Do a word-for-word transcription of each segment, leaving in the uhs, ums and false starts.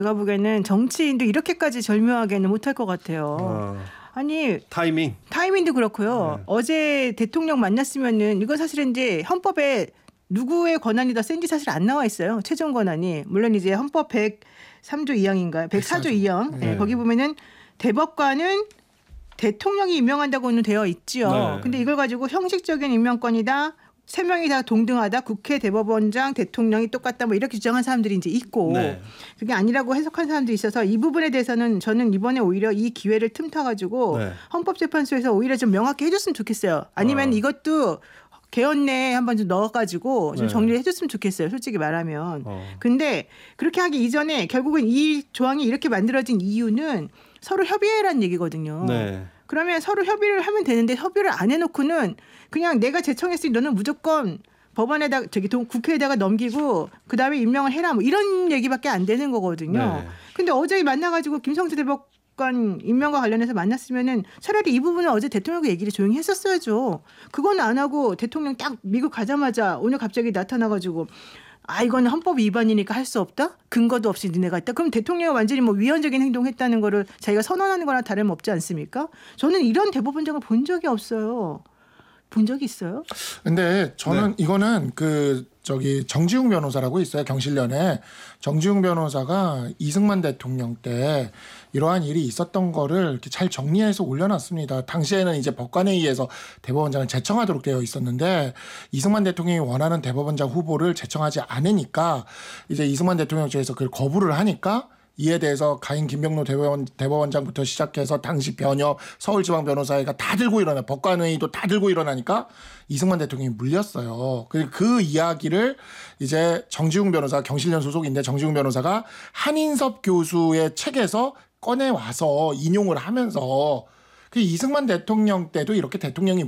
제가 보기에는 정치인도 이렇게까지 절묘하게는 못할 것 같아요. 어. 아니 타이밍. 타이밍도 그렇고요. 네. 어제 대통령 만났으면은 이건 사실은 이제 헌법에 누구의 권한이 더 센지 사실 안 나와 있어요. 최종 권한이. 물론 이제 헌법 백삼 조 이 항인가요? 백사 조 이 항. 네. 네. 거기 보면은 대법관은 대통령이 임명한다고는 되어 있지요. 네. 근데 이걸 가지고 형식적인 임명권이다. 세 명이 다 동등하다. 국회, 대법원장, 대통령이 똑같다. 뭐 이렇게 주장한 사람들이 이제 있고 네. 그게 아니라고 해석한 사람들이 있어서 이 부분에 대해서는 저는 이번에 오히려 이 기회를 틈타가지고 네. 헌법재판소에서 오히려 좀 명확히 해줬으면 좋겠어요. 아니면 어. 이것도 개헌내에 한번 좀 넣어가지고 좀 네. 정리를 해줬으면 좋겠어요. 솔직히 말하면. 어. 근데 그렇게 하기 이전에 결국은 이 조항이 이렇게 만들어진 이유는 서로 협의해라는 얘기거든요. 네. 그러면 서로 협의를 하면 되는데 협의를 안 해놓고는 그냥 내가 제청했으니 너는 무조건 법원에다 저기 국회에다가 넘기고 그다음에 임명을 해라 뭐 이런 얘기밖에 안 되는 거거든요. 네. 근데 어제 만나가지고 김성수 대법관 임명과 관련해서 만났으면은 차라리 이 부분은 어제 대통령과 얘기를 조용히 했었어야죠. 그건 안 하고 대통령 딱 미국 가자마자 오늘 갑자기 나타나가지고 아 이거는 헌법 위반이니까 할 수 없다? 근거도 없이 니네가 했다? 그럼 대통령이 완전히 뭐 위헌적인 행동했다는 거를 자기가 선언하는 거나 다름없지 않습니까? 저는 이런 대법원장을 본 적이 없어요. 본 적이 있어요? 근데 저는 네. 이거는 그 저기 정지웅 변호사라고 있어요. 경실련에. 정지웅 변호사가 이승만 대통령 때 이러한 일이 있었던 거를 이렇게 잘 정리해서 올려놨습니다. 당시에는 이제 법관회의에서 대법원장을 제청하도록 되어 있었는데 이승만 대통령이 원하는 대법원장 후보를 제청하지 않으니까 이제 이승만 대통령 쪽에서 그걸 거부를 하니까 이에 대해서 가인 김병로 대법원, 대법원장부터 시작해서 당시 변협 서울지방 변호사회가 다 들고 일어나 법관회의도 다 들고 일어나니까 이승만 대통령이 물렸어요. 그, 그 이야기를 이제 정지웅 변호사 경실련 소속인데 정지웅 변호사가 한인섭 교수의 책에서 꺼내와서 인용을 하면서 그 이승만 대통령 때도 이렇게 대통령이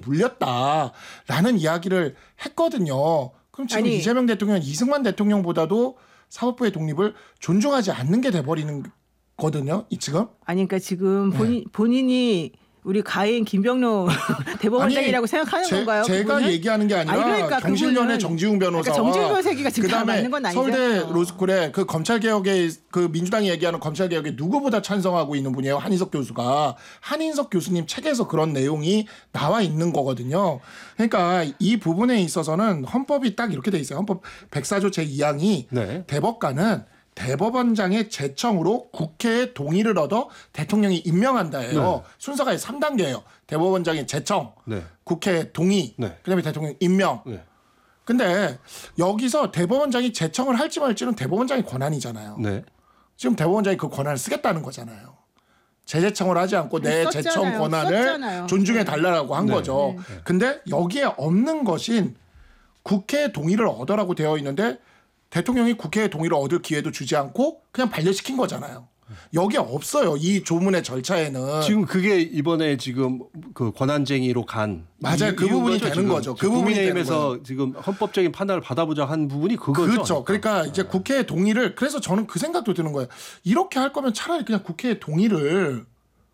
물렸다라는 이야기를 했거든요. 그럼 지금 아니, 이재명 대통령은 이승만 대통령보다도 사법부의 독립을 존중하지 않는 게 돼버리는 거거든요. 이 지금. 아니 그러니까 지금 본인, 네. 본인이 우리 가인 김병로 대법원장이라고 생각하는 제, 건가요? 제가 그분은? 얘기하는 게 아니라 아니 그러니까 경실련의 정지웅 변호사와 그러니까 정지웅 변호사 얘기가 지금 다 맞는 건 아니잖아요. 서울대 로스쿨에 그 검찰개혁의 그 민주당이 얘기하는 검찰개혁에 누구보다 찬성하고 있는 분이에요. 한인석 교수가. 한인석 교수님 책에서 그런 내용이 나와 있는 거거든요. 그러니까 이 부분에 있어서는 헌법이 딱 이렇게 돼 있어요. 헌법 백사 조 제이 항이 네. 대법관은 대법원장의 제청으로 국회의 동의를 얻어 대통령이 임명한다예요. 네. 순서가 삼 단계예요. 대법원장의 제청, 네. 국회 동의, 네. 그다음에 대통령 임명. 네. 근데 여기서 대법원장이 제청을 할지 말지는 대법원장의 권한이잖아요. 네. 지금 대법원장이 그 권한을 쓰겠다는 거잖아요. 재제청을 하지 않고 내 썼잖아요. 제청 권한을 썼잖아요. 존중해 달라고 한 네. 거죠. 네. 근데 여기에 없는 것인 국회의 동의를 얻으라고 되어 있는데 대통령이 국회의 동의를 얻을 기회도 주지 않고 그냥 반려시킨 거잖아요. 여기에 없어요. 이 조문의 절차에는. 지금 그게 이번에 지금 그 권한쟁의로 간. 맞아요. 이, 그 부분이 되는 지금. 거죠. 그 부분이 국민의힘에서 지금 헌법적인 판단을 받아보자 한 부분이 그거죠. 그렇죠. 그러니까 이제 국회의 동의를 그래서 저는 그 생각도 드는 거예요. 이렇게 할 거면 차라리 그냥 국회의 동의를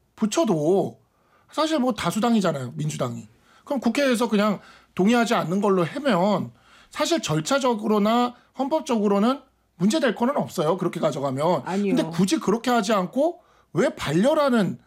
붙여도 사실 뭐 다수당이잖아요. 민주당이. 그럼 국회에서 그냥 동의하지 않는 걸로 하면 사실 절차적으로나 헌법적으로는 문제될 거는 없어요. 그렇게 가져가면. 아니요. 근데 굳이 그렇게 하지 않고 왜 반려라는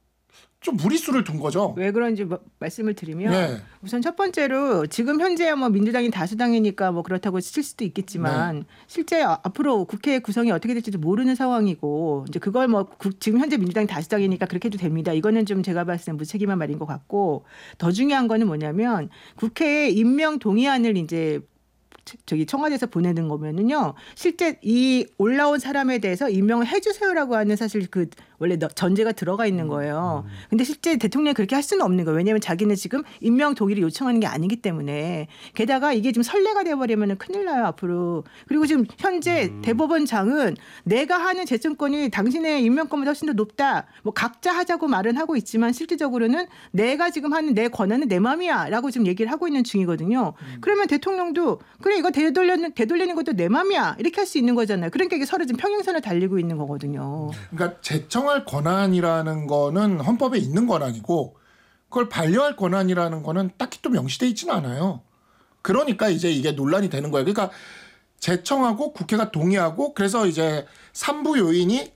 좀 무리수를 둔 거죠. 왜 그런지 뭐, 말씀을 드리면 네. 우선 첫 번째로 지금 현재 뭐 민주당이 다수당이니까 뭐 그렇다고 칠 수도 있겠지만 네. 실제 앞으로 국회 구성이 어떻게 될지도 모르는 상황이고 이제 그걸 뭐 구, 지금 현재 민주당이 다수당이니까 그렇게 해도 됩니다. 이거는 좀 제가 봤을 때 무책임한 말인 것 같고 더 중요한 거는 뭐냐면 국회에 임명 동의안을 이제 저기 청와대에서 보내는 거면은요. 실제 이 올라온 사람에 대해서 임명을 해주세요라고 하는 사실 그 원래 전제가 들어가 있는 거예요. 근데 실제 대통령이 그렇게 할 수는 없는 거예요. 왜냐하면 자기는 지금 임명 동의를 요청하는 게 아니기 때문에. 게다가 이게 지금 선례가 돼버리면 큰일 나요 앞으로. 그리고 지금 현재 음. 대법원장은 내가 하는 제청권이 당신의 임명권보다 훨씬 더 높다. 뭐 각자 하자고 말은 하고 있지만 실질적으로는 내가 지금 하는 내 권한은 내 맘이야 라고 지금 얘기를 하고 있는 중이거든요. 음. 그러면 대통령도 그래 이거 되돌리는, 되돌리는 것도 내 맘이야 이렇게 할 수 있는 거잖아요. 그러니까 이게 서로 지금 평행선을 달리고 있는 거거든요. 그러니까 제청 할 권한이라는 거는 헌법에 있는 권한이고 그걸 반려할 권한이라는 거는 딱히 또 명시돼 있지는 않아요. 그러니까 이제 이게 논란이 되는 거예요. 그러니까 제청하고 국회가 동의하고 그래서 이제 삼부 요인이